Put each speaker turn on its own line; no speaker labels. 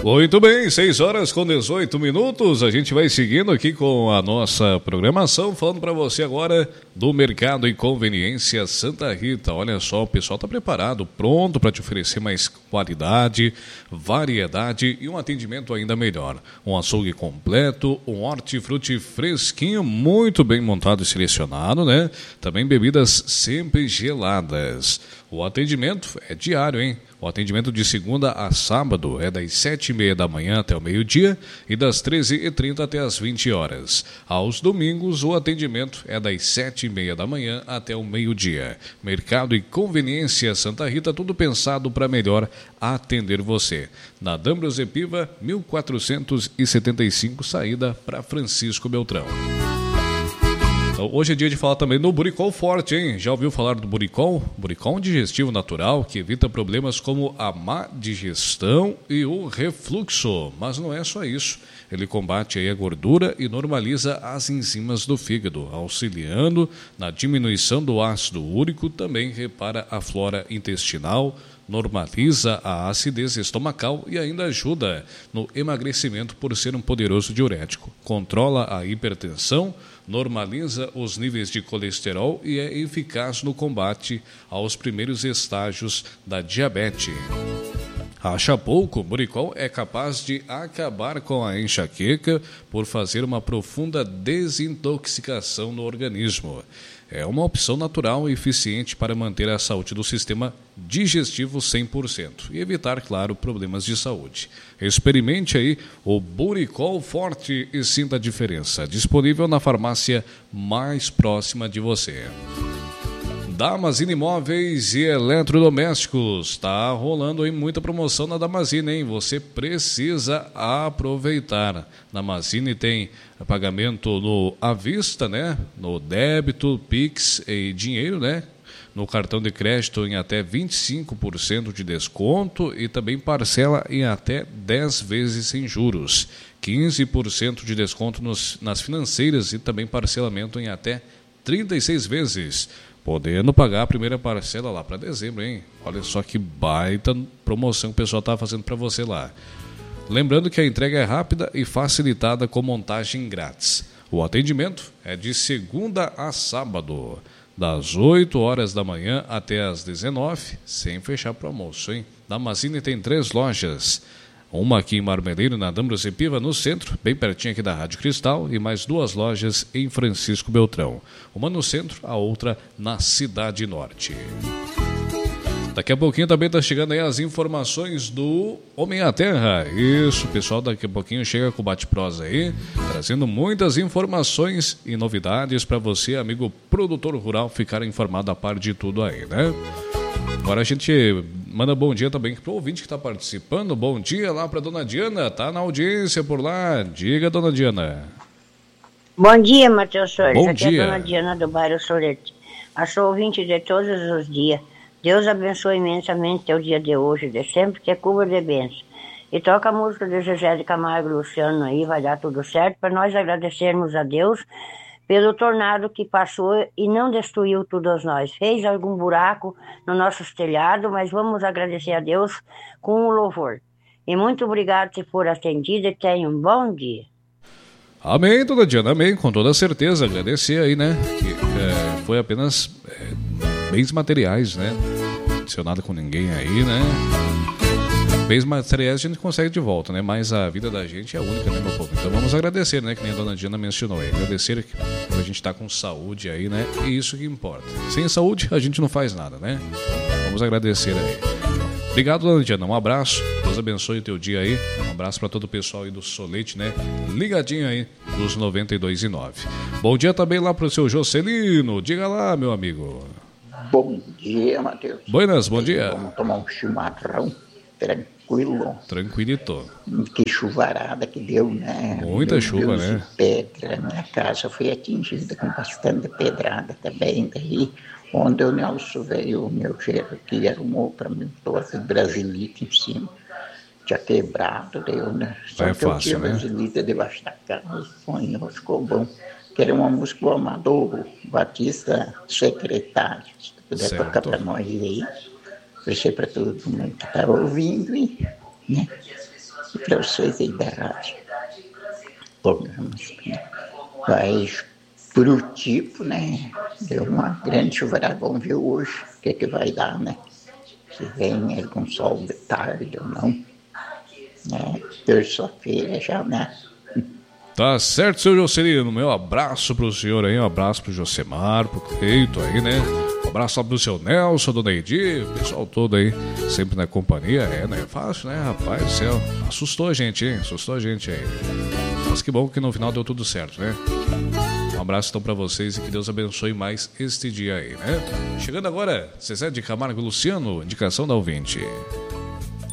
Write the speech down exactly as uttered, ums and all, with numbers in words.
Muito bem, seis horas com dezoito minutos, a gente vai seguindo aqui com a nossa programação, falando para você agora do Mercado e Conveniência Santa Rita. Olha só, o pessoal está preparado, pronto para te oferecer mais qualidade, variedade e um atendimento ainda melhor. Um açougue completo, um hortifruti fresquinho, muito bem montado e selecionado, né? Também bebidas sempre geladas. O atendimento é diário, hein? O atendimento de segunda a sábado é das sete e meia da manhã até o meio-dia e das treze e trinta até as vinte horas. Aos domingos, o atendimento é das sete e meia da manhã até o meio-dia. Mercado e Conveniência Santa Rita, tudo pensado para melhor atender você. Na D'Ambrosio Piva, mil quatrocentos e setenta e cinco, saída para Francisco Beltrão. Então, hoje é dia de falar também do Buricol Forte, hein? Já ouviu falar do Buricol? Buricol é um digestivo natural que evita problemas como a má digestão e o refluxo. Mas não é só isso. Ele combate aí a gordura e normaliza as enzimas do fígado, auxiliando na diminuição do ácido úrico, também repara a flora intestinal, normaliza a acidez estomacal e ainda ajuda no emagrecimento por ser um poderoso diurético. Controla a hipertensão, normaliza os níveis de colesterol e é eficaz no combate aos primeiros estágios da diabetes. Acha pouco? O Buricol é capaz de acabar com a enxaqueca por fazer uma profunda desintoxicação no organismo. É uma opção natural e eficiente para manter a saúde do sistema digestivo cem por cento e evitar, claro, problemas de saúde. Experimente aí o Buricol Forte e sinta a diferença. Disponível na farmácia mais próxima de você. Damazine Imóveis e Eletrodomésticos. Está rolando aí muita promoção na Damazine, hein? Você precisa aproveitar. Damazine tem pagamento no à vista, né? No débito, Pix e dinheiro, né? No cartão de crédito em até vinte e cinco por cento de desconto e também parcela em até dez vezes sem juros. quinze por cento de desconto nos, nas financeiras e também parcelamento em até trinta e seis vezes. Podendo pagar a primeira parcela lá para dezembro, hein? Olha só que baita promoção que o pessoal está fazendo para você lá. Lembrando que a entrega é rápida e facilitada com montagem grátis. O atendimento é de segunda a sábado, das oito horas da manhã até as dezenove, sem fechar para o almoço, hein? Damazine tem três lojas. Uma aqui em Marmeleiro, na D'Ambrosio Piva, no centro, bem pertinho aqui da Rádio Cristal, e mais duas lojas em Francisco Beltrão. Uma no centro, a outra na Cidade Norte. Daqui a pouquinho também está chegando aí as informações do Homem à Terra. Isso, o pessoal daqui a pouquinho chega com o Bate-Prosa aí, trazendo muitas informações e novidades para você, amigo produtor rural, ficar informado a par de tudo aí, né? Agora a gente manda bom dia também para o ouvinte que está participando. Bom dia lá para dona Diana, tá na audiência por lá. Diga, dona Diana.
Bom dia, Matheus Soares.
Bom
Aqui
dia.
é a dona Diana do bairro Sorete. Eu sou ouvinte de todos os dias. Deus abençoe imensamente o dia de hoje, de sempre, que é cuba de bênção. E toca a música de Zezé de Camargo e Luciano aí, vai dar tudo certo, para nós agradecermos a Deus pelo tornado que passou e não destruiu todos nós. Fez algum buraco no nosso telhado, mas vamos agradecer a Deus com o louvor. E muito obrigado se for atendido e tenha um bom dia.
Amém, dona Diana, amém, com toda certeza. Agradecer aí, né? Que, é, foi apenas é, bens materiais, né? Não aconteceu nada com ninguém aí, né? Bens materiais a gente consegue de volta, né? Mas a vida da gente é única, né, meu povo? Então vamos agradecer, né? Que nem a dona Diana mencionou aí. Agradecer por a gente estar com saúde aí, né? E isso que importa. Sem saúde a gente não faz nada, né? Então, vamos agradecer aí. Obrigado, dona Diana. Um abraço. Deus abençoe o teu dia aí. Um abraço para todo o pessoal aí do Solete, né? Ligadinho aí dos noventa e dois e nove. Bom dia também lá pro seu Jocelino. Diga lá, meu amigo.
Bom dia, Matheus.
Buenas, bom dia.
Vamos tomar um chimarrão tranquilo.
Tranquilito.
Que chuvarada que deu, né?
Muita
Meu
chuva,
Deus,
né?
Pedra. Minha casa foi atingida com bastante pedrada também. Daí, onde o Nelson veio, o meu gerro que arrumou para mim toda brasilite em cima. Tinha quebrado, deu, né? Só
é
que eu
fácil,
tinha
né?
brasilite debaixo da casa, sonho, ficou bom. Que era uma música do Amador Batista Secretário. Se puder
Certo.
tocar para nós aí. Deixei para todo mundo que estava ouvindo, e, né? E para vocês aí da rádio, programas, né? Vai pro tipo, né? Deu uma grande chuvarada, vamos ver hoje o que, que vai dar, né? Se vem algum sol de tarde ou não. Né? Terça-feira já, né?
Tá certo, seu Jocelino. Meu abraço pro senhor aí, um abraço pro Josemar, pro Cleito aí, né? Um abraço lá pro seu Nelson, do Neidi, o pessoal todo aí, sempre na companhia. É, não é fácil, né, rapaz do céu? Assustou a gente, hein? Assustou a gente aí. Mas que bom que no final deu tudo certo, né? Um abraço então pra vocês e que Deus abençoe mais este dia aí, né? Chegando agora, Zezé de Camargo e Luciano, indicação da ouvinte.